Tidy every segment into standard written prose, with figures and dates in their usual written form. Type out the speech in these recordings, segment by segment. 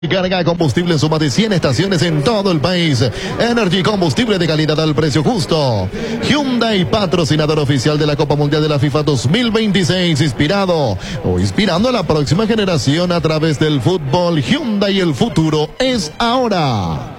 Carga combustible en su más de 100 estaciones en todo el país. Energy, combustible de calidad al precio justo. Hyundai, patrocinador oficial de la Copa Mundial de la FIFA 2026, inspirando a la próxima generación a través del fútbol. Hyundai, el futuro es ahora.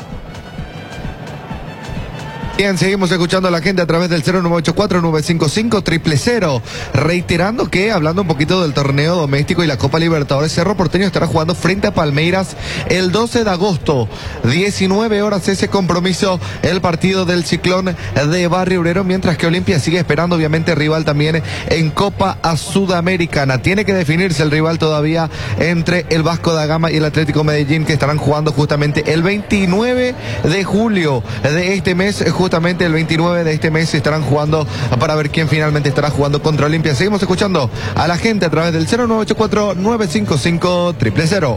Bien, seguimos escuchando a la gente a través del 0984-955-000. Reiterando que, hablando un poquito del torneo doméstico y la Copa Libertadores, Cerro Porteño estará jugando frente a Palmeiras el 12 de agosto, 19 horas ese compromiso, el partido del Ciclón de Barrio Obrero, mientras que Olimpia sigue esperando, obviamente, rival también en Copa Sudamericana. Tiene que definirse el rival todavía entre el Vasco da Gama y el Atlético Medellín, que estarán jugando justamente el 29 de julio de este mes. Justamente el 29 de este mes estarán jugando para ver quién finalmente estará jugando contra Olimpia. Seguimos escuchando a la gente a través del 0984-955-000.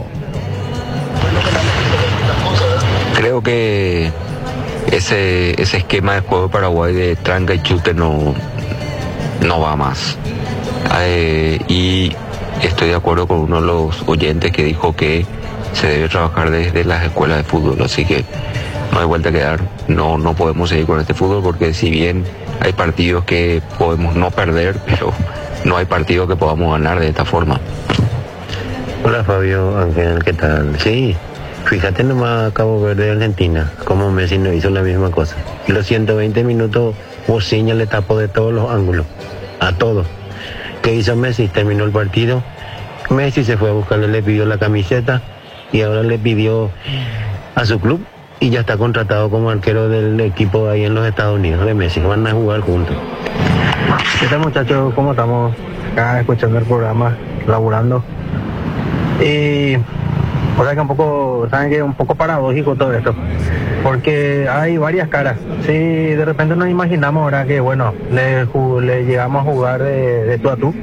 Creo que ese esquema de juego de Paraguay de tranca y chute no va más. Y estoy de acuerdo con uno de los oyentes que dijo que se debe trabajar desde las escuelas de fútbol, así que no hay vuelta que dar. No podemos seguir con este fútbol, porque si bien hay partidos que podemos no perder, pero no hay partidos que podamos ganar de esta forma. Hola Fabio, Ángel, ¿qué tal? Sí, fíjate nomás Cabo Verde de Argentina, como Messi no hizo la misma cosa. Y los 120 minutos Bociña le tapó de todos los ángulos, a todos. ¿Qué hizo Messi? Terminó el partido, Messi se fue a buscarle, le pidió la camiseta y ahora le pidió a su club y ya está contratado como arquero del equipo ahí en los Estados Unidos de Messi. Van a jugar juntos. ¿Qué tal, muchachos? ¿Cómo estamos? Acá escuchando el programa, laburando. Y o sea que saben que es un poco paradójico todo esto, porque hay varias caras. Si de repente nos imaginamos ahora que bueno, le llegamos a jugar de tú a tú.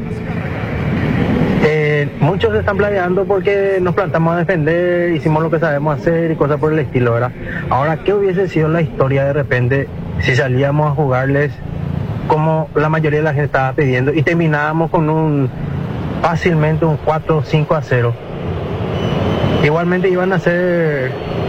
Muchos se están planeando porque nos plantamos a defender, hicimos lo que sabemos hacer y cosas por el estilo, ¿verdad? Ahora, ¿qué hubiese sido la historia de repente si salíamos a jugarles como la mayoría de la gente estaba pidiendo y terminábamos con fácilmente un 4-5-0? Igualmente iban a ser,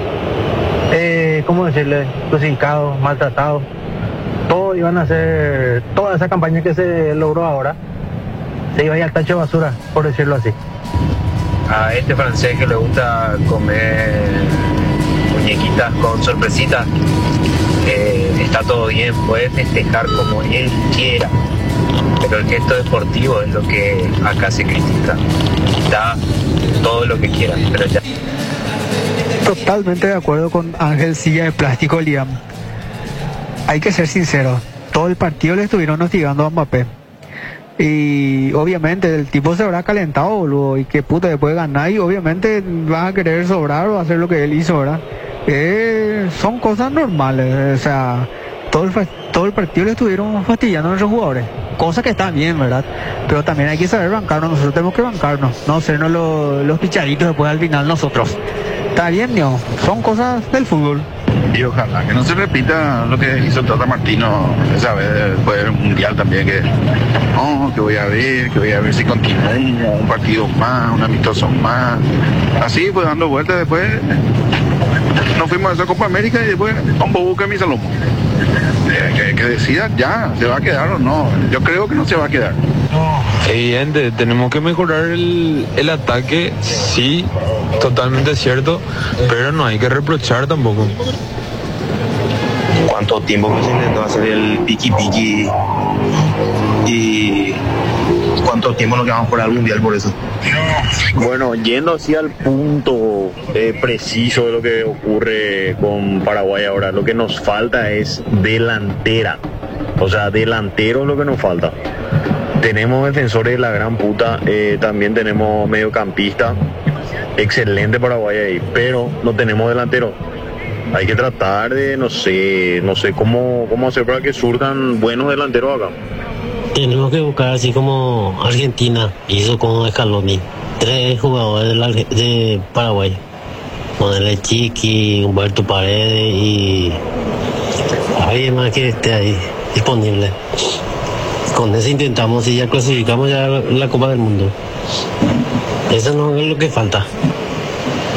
¿cómo decirle? Crucificados, maltratados. Todo iban a ser, toda esa campaña que se logró ahora se iba a ir al tacho de basura, por decirlo así. A este francés que le gusta comer muñequitas con sorpresitas, está todo bien, puede festejar como él quiera, pero el gesto deportivo es lo que acá se critica. Da todo lo que quiera, pero ya. Totalmente de acuerdo con Ángel Silla de Plástico Liam. Hay que ser sincero, todo el partido le estuvieron hostigando a Mbappé. Y obviamente el tipo se habrá calentado, boludo, y que puta después de ganar, y obviamente vas a querer sobrar o hacer lo que él hizo, ¿verdad? Son cosas normales, o sea, todo el partido le estuvieron fastidiando a nuestros jugadores, cosa que está bien, ¿verdad? Pero también hay que saber bancarnos, nosotros tenemos que bancarnos, no sernos los pichaditos después al final nosotros. Está bien, ¿no? Son cosas del fútbol. Y ojalá que no se repita lo que hizo Tata Martino esa vez después del Mundial también, que voy a ver si continúa un partido más, un amistoso más, así pues dando vueltas. Después nos fuimos a esa Copa América y después un bobo que me hizo lomo. Que decida ya, ¿se va a quedar o no? Yo creo que no se va a quedar. Evidente, tenemos que mejorar el ataque, sí, totalmente cierto, pero no hay que reprochar tampoco. ¿Cuánto tiempo que se intentó hacer el piqui y cuánto tiempo nos quedamos fuera del Mundial por eso? Bueno, yendo así al punto preciso de lo que ocurre con Paraguay ahora, lo que nos falta es delantera. O sea, delantero es lo que nos falta. Tenemos defensores de la gran puta, también tenemos mediocampista, excelente Paraguay ahí, pero no tenemos delantero. Hay que tratar de, no sé cómo hacer para que surjan buenos delanteros acá. Tenemos que buscar así como Argentina hizo con Scaloni, 3 jugadores de Paraguay, ponerle Chiqui, Humberto Paredes y alguien más que esté ahí disponible. Con eso intentamos, y ya clasificamos ya la Copa del Mundo. Eso no es lo que falta.